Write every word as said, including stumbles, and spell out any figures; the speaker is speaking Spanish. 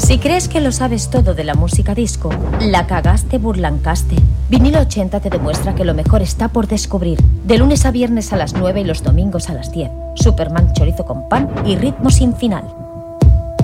Si crees que lo sabes todo de la música disco, la cagaste burlancaste. Vinilo ochenta te demuestra que lo mejor está por descubrir. De lunes a viernes a las nueve y los domingos a las diez. Superman chorizo con pan y ritmo sin final.